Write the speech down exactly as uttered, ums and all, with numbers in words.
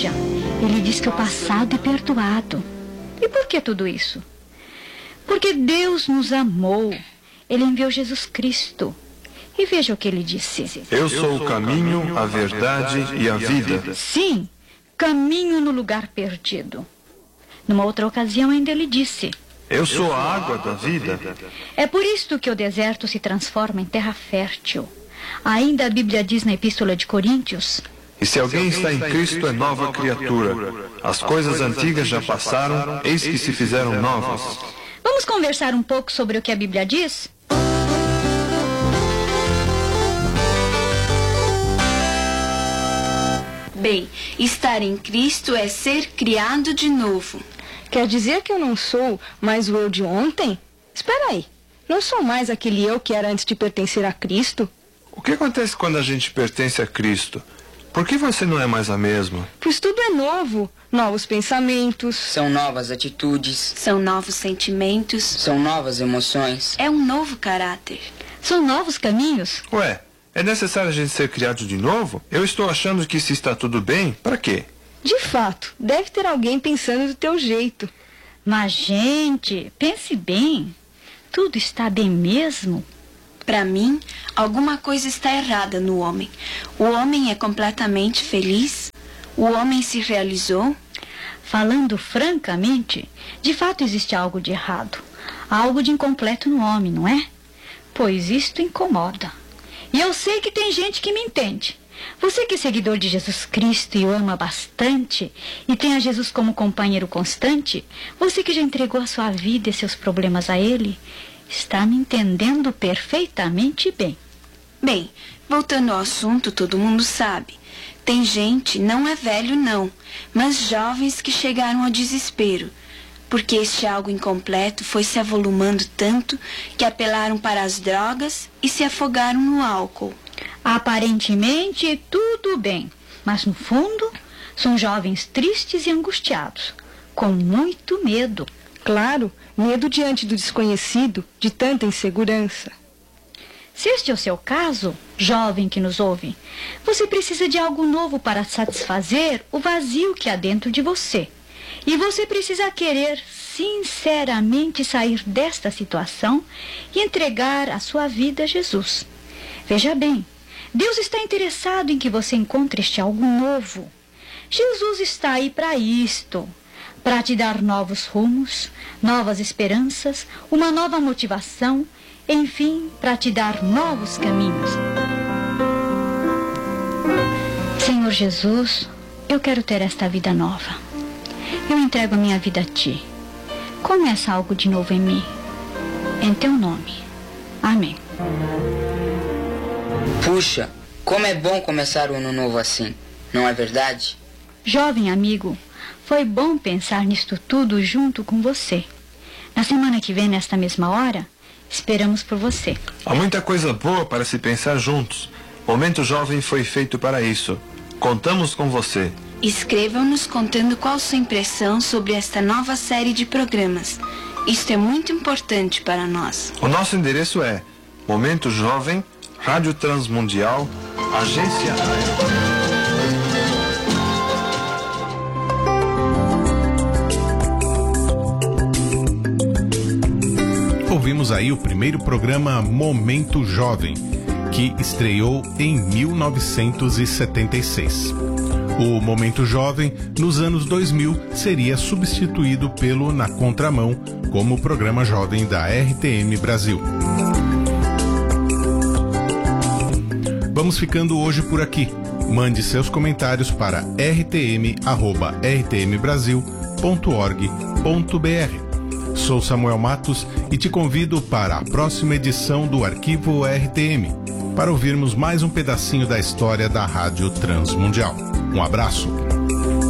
igreja, ele diz que o passado é perdoado. E por que tudo isso? Porque Deus nos amou. Ele enviou Jesus Cristo. E veja o que ele disse. Eu sou o caminho, a verdade e a vida. Sim, caminho no lugar perdido. Numa outra ocasião ainda ele disse: Eu sou a água da vida. É por isto que o deserto se transforma em terra fértil. Ainda a Bíblia diz na Epístola de Coríntios: E se alguém está em Cristo, é nova criatura. As coisas antigas já passaram, eis que se fizeram novas. Vamos conversar um pouco sobre o que a Bíblia diz? Bem, estar em Cristo é ser criado de novo. Quer dizer que eu não sou mais o eu de ontem? Espera aí, não sou mais aquele eu que era antes de pertencer a Cristo? O que acontece quando a gente pertence a Cristo? Por que você não é mais a mesma? Pois tudo é novo. Novos pensamentos. São novas atitudes. São novos sentimentos. São novas emoções. É um novo caráter. São novos caminhos. Ué, é necessário a gente ser criado de novo? Eu estou achando que se está tudo bem, para quê? De fato, deve ter alguém pensando do teu jeito. Mas, gente, pense bem. Tudo está bem mesmo? Para mim, alguma coisa está errada no homem. O homem é completamente feliz? O homem se realizou? Falando francamente, de fato existe algo de errado. Algo de incompleto no homem, não é? Pois isto incomoda. E eu sei que tem gente que me entende. Você que é seguidor de Jesus Cristo e o ama bastante, e tem a Jesus como companheiro constante, você que já entregou a sua vida e seus problemas a Ele, está me entendendo perfeitamente bem. Bem, voltando ao assunto, todo mundo sabe. Tem gente, não é velho não, mas jovens que chegaram ao desespero, porque este algo incompleto foi se avolumando tanto que apelaram para as drogas e se afogaram no álcool. Aparentemente tudo bem, mas no fundo são jovens tristes e angustiados, com muito medo. Claro, medo diante do desconhecido, de tanta insegurança. Se este é o seu caso, jovem que nos ouve, você precisa de algo novo para satisfazer o vazio que há dentro de você. E você precisa querer sinceramente sair desta situação e entregar a sua vida a Jesus. Veja bem, Deus está interessado em que você encontre este algo novo. Jesus está aí para isto, para te dar novos rumos, novas esperanças, uma nova motivação, enfim, para te dar novos caminhos. Senhor Jesus, eu quero ter esta vida nova. Eu entrego a minha vida a Ti. Começa algo de novo em mim. Em Teu nome. Amém. Puxa, como é bom começar o ano novo assim, não é verdade? Jovem amigo, foi bom pensar nisto tudo junto com você. Na semana que vem, nesta mesma hora, esperamos por você. Há muita coisa boa para se pensar juntos. Momento Jovem foi feito para isso. Contamos com você. Escrevam-nos contando qual sua impressão sobre esta nova série de programas. Isto é muito importante para nós. O nosso endereço é Momento Jovem, Rádio Transmundial, Agência Aérea. Ouvimos aí o primeiro programa Momento Jovem, que estreou em mil novecentos e setenta e seis. O Momento Jovem, nos anos dois mil, seria substituído pelo Na Contramão, como programa jovem da R T M Brasil. Vamos ficando hoje por aqui. Mande seus comentários para r t m arroba r t m brasil ponto org ponto b r. Sou Samuel Matos e te convido para a próxima edição do Arquivo R T M, para ouvirmos mais um pedacinho da história da Rádio Transmundial. Um abraço.